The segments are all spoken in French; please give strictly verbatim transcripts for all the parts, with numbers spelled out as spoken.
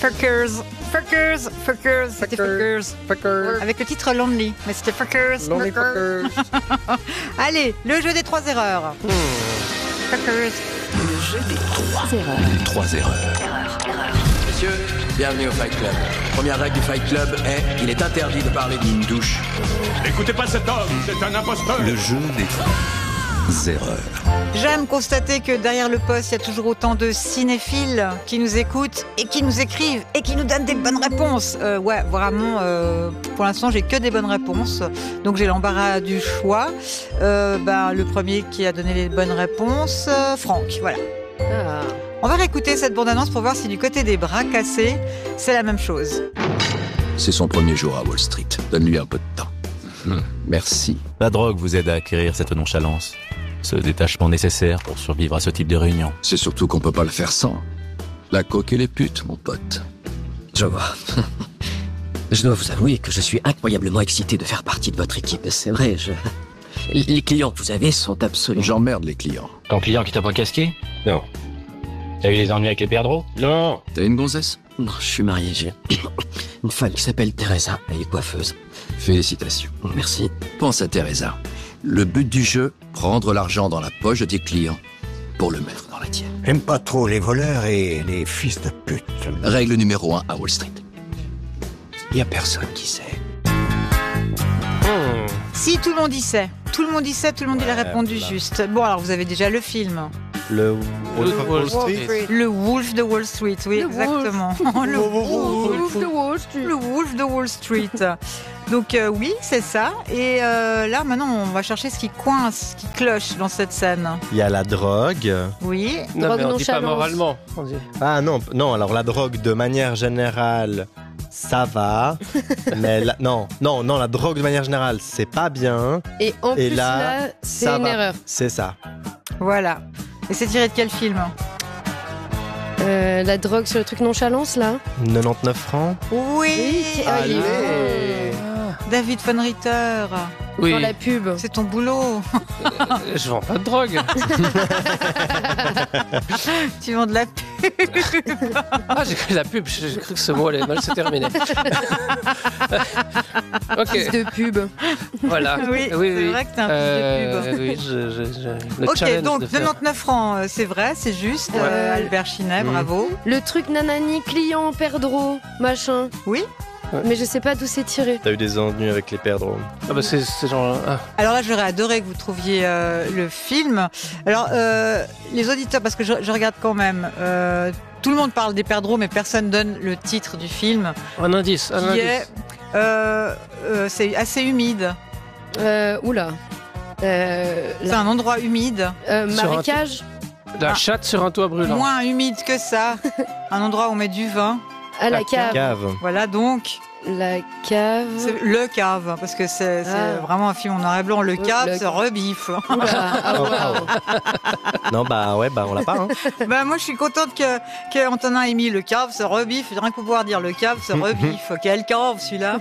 Fuckers, Fuckers, Fuckers, c'était Fuckers. Fuckers. Avec le titre Lonely, mais c'était Fuckers. Lonely Fuckers. Allez, le jeu des trois erreurs. Hmm. Fuckers. Le jeu des trois erreurs. Les trois erreurs. Erreur, erreur. Messieurs, bienvenue au Fight Club. Première règle du Fight Club est qu'il est interdit de parler d'une douche. N'écoutez pas cet homme, c'est un imposteur. Le jeu des trois erreurs. J'aime constater que derrière le poste, il y a toujours autant de cinéphiles qui nous écoutent et qui nous écrivent et qui nous donnent des bonnes réponses. Euh, ouais, vraiment, euh, pour l'instant, j'ai que des bonnes réponses. Donc, j'ai l'embarras du choix. Euh, ben, le premier qui a donné les bonnes réponses, euh, Franck, voilà. Ah. On va réécouter cette bande-annonce pour voir si du côté des bras cassés, c'est la même chose. C'est son premier jour à Wall Street. Donne-lui un peu de temps. Hum, Merci. La drogue vous aide à acquérir cette nonchalance, ce détachement nécessaire pour survivre à ce type de réunion. C'est surtout qu'on peut pas le faire sans. La coque et les putes, mon pote. Je vois. Je dois vous avouer que je suis incroyablement excité de faire partie de votre équipe. C'est vrai, je... Les clients que vous avez sont absolument... J'emmerde les clients. Ton client qui t'a pas casqué? Non. T'as eu des ennuis avec les perdreaux? Non. T'as une gonzesse? Non, je suis marié, j'ai une femme qui s'appelle Teresa, elle est coiffeuse. Félicitations. Merci. Pense à Teresa. Le but du jeu, prendre l'argent dans la poche de tes clients pour le mettre dans la tienne. J'aime pas trop les voleurs et les fils de pute. Règle numéro un à Wall Street. Y a personne qui sait. Hmm. Si tout le monde y sait, tout le monde y sait, tout le monde y a répondu juste. Bon, alors vous avez déjà le film. Le Wolf Le of Wall Wall Street. Street. Le Wolf de Wall Street, oui, Le exactement. Le Wolf de Wall Street. Le Wolf de Wall Street. Donc euh, oui, c'est ça. Et euh, là, maintenant, on va chercher ce qui coince, ce qui cloche dans cette scène. Il y a la drogue. Oui. Non, Drogue mais on dit pas nonchalance. moralement. On dit. Ah non, non, alors la drogue de manière générale, ça va. Mais la- non, non, non, la drogue de manière générale, c'est pas bien. Et en Et plus, là, là, c'est ça une va. erreur. C'est ça. Voilà. Et c'est tiré de quel film? Euh, la drogue sur le truc nonchalance, là. quatre-vingt-dix-neuf francs. Oui. Ah, il est Allez. David von Ritter. Oui. Dans la pub. C'est ton boulot. Je vends pas de drogue. Tu vends de la pub. Ah, j'ai cru la pub. J'ai j'ai cru que ce mot allait mal se terminer. Ok. Fils de pub. Voilà. Oui, c'est vrai que c'est un Euh, fils de pub. Oui, je, je, je- le Ok, challenge donc de faire. quatre-vingt-dix-neuf francs, euh, c'est vrai, c'est juste. Ouais. Euh, Albert Chinet, Mm. bravo. Le truc nanani, client, perdreau, machin. Oui. Mais je sais pas d'où c'est tiré. T'as eu des ennuis avec les perdreaux. Ah bah c'est c'est genre. Ah. Alors là, j'aurais adoré que vous trouviez euh, le film. Alors, euh, les auditeurs, parce que je, je regarde quand même, euh, tout le monde parle des perdreaux, mais personne donne le titre du film, Un indice. Un qui indice. est... euh, euh, c'est assez humide. Euh, oula. Euh, C'est la- un endroit humide. euh, Sur un marécage. La Ah. chatte sur un toit brûlant. Moins humide que ça. Un endroit où on met du vin. À la La cave. Cave. Voilà, donc, La cave. c'est le cave, parce que c'est c'est Ah. vraiment un film en noir et blanc. Le cave, le- c'est rebiffe. Oula. Ah, waouh. Non, bah ouais, bah on l'a pas. Hein. Ben, moi, je suis contente que, que Antonin ait mis le cave, c'est rebiffe. Rien que pouvoir dire le cave, c'est rebiffe. Quel cave, celui-là.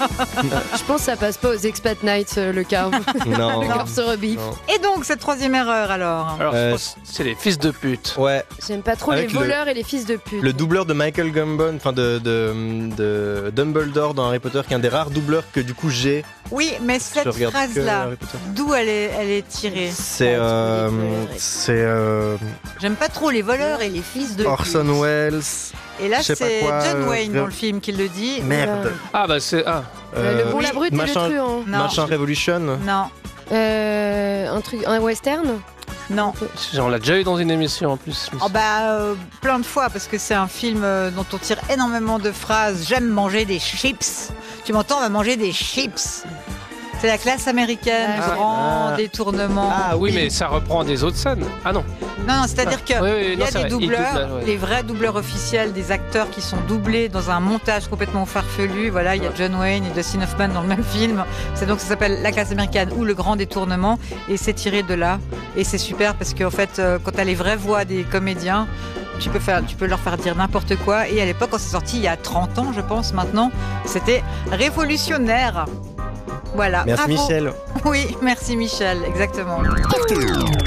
Je pense que ça passe pas aux expat nights, euh, le cave. Non. Le cave se rebiffe. Non. Et donc, cette troisième erreur, alors. Alors, Euh, je pense que c'est les fils de pute. Ouais, J'aime pas trop Avec les le- voleurs et les fils de pute. le doubleur de Michael Gambon, enfin de, de, de Dumbledore dans Harry Potter, qui est un des rares doubleurs que du coup j'ai. Oui, mais Je cette regarde que phrase-là, Harry Potter. d'où elle est, elle est tirée? C'est euh, c'est euh, J'aime pas trop les voleurs et les fils de Orson pute. Welles. Et là, je sais pas c'est quoi, John euh, Wayne euh, dans le film qui le dit. Merde. Ah bah c'est. Ah. Euh, le bon, la oui, brute et le machin, truand. Non. Machin Revolution. Non, Euh, un truc, un western. non. On l'a déjà eu dans une émission en plus. je me Oh suis- bah, euh, plein de fois, parce que c'est un film euh, dont on tire énormément de phrases. J'aime manger des chips. Tu m'entends, on va manger des chips. C'est la classe américaine, Ah, grand ah. détournement. Ah oui, mais ça reprend des autres scènes. Ah non. Non, non, c'est-à-dire que Ah, oui, oui, il y non, a c'est des vrai, il doubleurs, double, ouais. les vrais doubleurs officiels, des acteurs qui sont doublés dans un montage complètement farfelu. Voilà, il y a John Wayne et Dustin Hoffman dans le même film. C'est donc ça s'appelle La classe américaine ou Le grand détournement, et c'est tiré de là. Et c'est super parce qu'en fait, euh, quand t'as les vraies voix des comédiens, tu peux faire, tu peux leur faire dire n'importe quoi. Et à l'époque, quand c'est sorti, il y a trente ans, je pense maintenant, c'était révolutionnaire. Voilà. Merci Bravo. Michel. Oui, merci Michel, exactement.